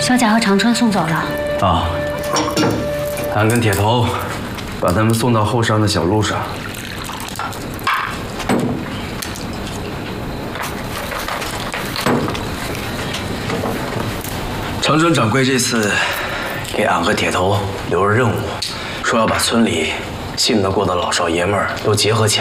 小贾和长春送走了。 啊，俺跟铁头把他们送到后山的小路上。长春掌柜这次给俺和铁头留了任务，说要把村里信得过的老少爷们儿都结合起